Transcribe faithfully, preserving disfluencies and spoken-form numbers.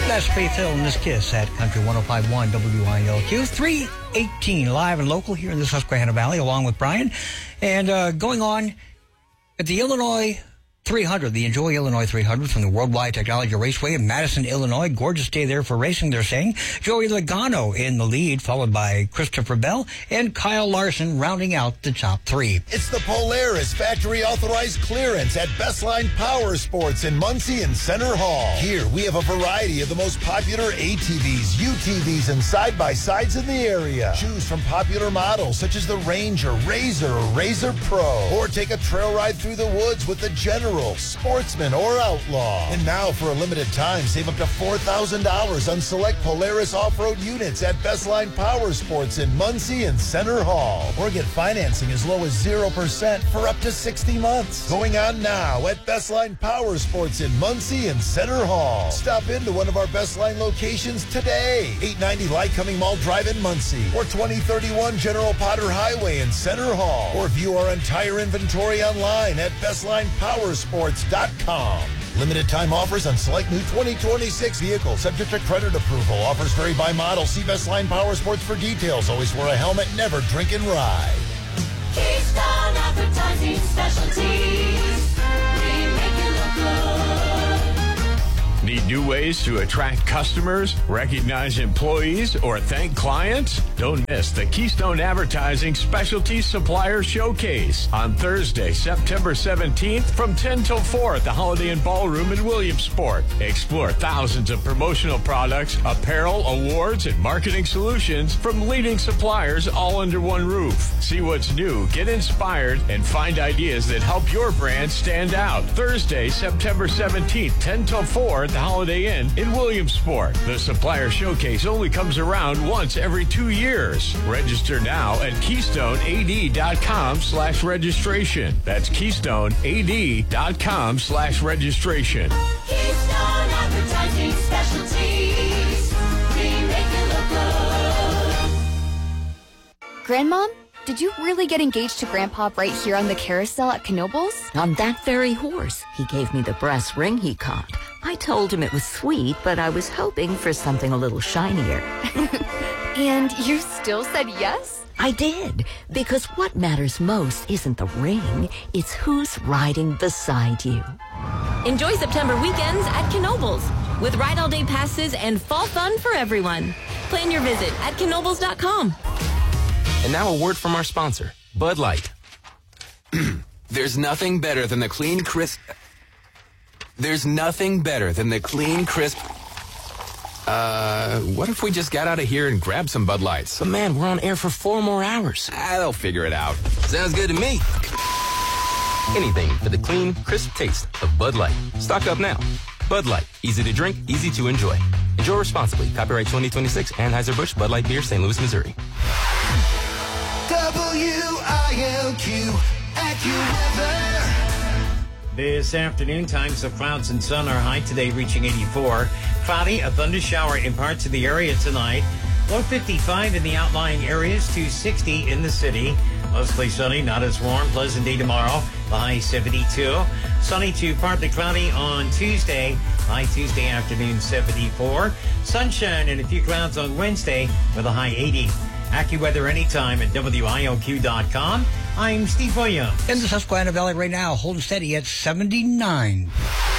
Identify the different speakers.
Speaker 1: That's Faith Hill and this Kiss at Country one oh five point one W I L Q. three eighteen live and local here in the Susquehanna Valley, along with Brian. And uh, going on at the Illinois three hundred, the Enjoy Illinois three hundred from the Worldwide Technology Raceway in Madison, Illinois. Gorgeous day there for racing, they're saying. Joey Logano in the lead, followed by Christopher Bell and Kyle Larson rounding out the top three.
Speaker 2: It's the Polaris factory authorized clearance at Bestline Power Sports in Muncie and Center Hall. Here we have a variety of the most popular A T Vs, U T Vs, and side-by-sides in the area. Choose from popular models such as the Ranger, Razor, or Razor Pro. Or take a trail ride through the woods with the General, Sportsman, or Outlaw. And now, for a limited time, save up to four thousand dollars on select Polaris off-road units at Bestline Power Sports in Muncie and Center Hall. Or get financing as low as zero percent for up to sixty months. Going on now at Bestline Power Sports in Muncie and Center Hall. Stop into one of our Bestline locations today. eight ninety Lycoming Mall Drive in Muncie, or twenty thirty-one General Potter Highway in Center Hall. Or view our entire inventory online at Bestline Power Sports. Sports dot com. Limited time offers on select new twenty twenty-six vehicles, subject to credit approval. Offers vary by model. See Bestline Power Sports for details. Always wear a helmet, never drink and ride.
Speaker 3: Keystone Advertising Specialties. We make you look good.
Speaker 4: Need new ways to attract customers, recognize employees, or thank clients? Don't miss the Keystone Advertising Specialty Supplier Showcase on Thursday, September seventeenth from ten till four at the Holiday Inn Ballroom in Williamsport. Explore thousands of promotional products, apparel, awards, and marketing solutions from leading suppliers all under one roof. See what's new, get inspired, and find ideas that help your brand stand out. Thursday, September seventeenth, ten till four at the Holiday Inn in Williamsport. The Supplier Showcase only comes around once every two years. Register now at KeystoneAD.com slash registration. That's KeystoneAD.com slash registration.
Speaker 3: Keystone Advertising Specialties. We make you look good.
Speaker 5: Grandmom, did you really get engaged to Grandpa right here on the carousel at Knoebels?
Speaker 6: On that very horse. He gave me the brass ring he caught. I told him it was sweet, but I was hoping for something a little shinier.
Speaker 5: And you still said yes?
Speaker 6: I did, because what matters most isn't the ring, it's who's riding beside you.
Speaker 7: Enjoy September weekends at Knoebels with Ride All Day passes and fall fun for everyone. Plan your visit at Knoebels dot com.
Speaker 8: And now a word from our sponsor, Bud Light. There's nothing better than the clean, crisp... There's nothing better than the clean, crisp... Uh, what if we just got out of here and grabbed some Bud Lights?
Speaker 9: But man, we're on air for four more hours.
Speaker 8: Ah, they'll figure it out. Sounds good to me. Anything for the clean, crisp taste of Bud Light. Stock up now. Bud Light. Easy to drink, easy to enjoy. Enjoy responsibly. Copyright twenty twenty-six. Anheuser-Busch Bud Light Beer, Saint Louis, Missouri.
Speaker 2: W I L Q AccuWeather.
Speaker 10: This afternoon, times of clouds and sun are high today, reaching eighty-four. Cloudy, a thunder shower in parts of the area tonight. Low fifty-five in the outlying areas to sixty in the city. Mostly sunny, not as warm. Pleasant day tomorrow. The high seventy-two. Sunny to partly cloudy on Tuesday. High Tuesday afternoon seventy-four. Sunshine and a few clouds on Wednesday with a high eighty. AccuWeather anytime at W I L Q dot com. I'm Steve Williams.
Speaker 1: In the Susquehanna Valley right now, holding steady at seventy-nine.